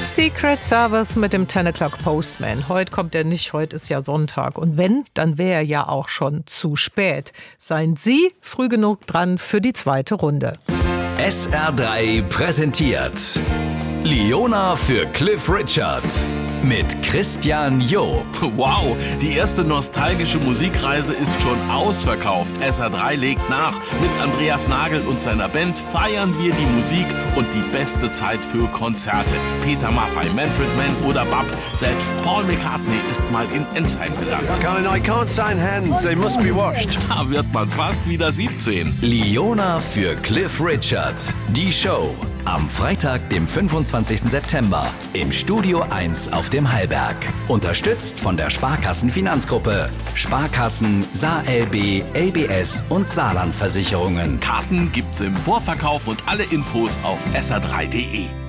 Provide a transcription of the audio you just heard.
Secret Service mit dem 10 O'Clock Postman. Heute kommt er nicht, heute ist ja Sonntag. Und wenn, dann wäre er ja auch schon zu spät. Seien Sie früh genug dran für die zweite Runde. SR3 präsentiert Liona für Cliff Richard mit Christian Job. Wow, die erste nostalgische Musikreise ist schon ausverkauft. SR3 legt nach. Mit Andreas Nagel und seiner Band feiern wir die Musik und die beste Zeit für Konzerte. Peter Maffay, Manfred Mann oder Bab. Selbst Paul McCartney ist mal in Ensheim gelandet. I can't sign hands, they must be washed. Da wird man fast wieder 17. Liona für Cliff Richard. Die Show. Am Freitag, dem 25. September im Studio 1 auf dem Hallberg. Unterstützt von der Sparkassen-Finanzgruppe. Sparkassen, SaarLB, LBS und Saarlandversicherungen. Karten gibt's im Vorverkauf und alle Infos auf sr3.de.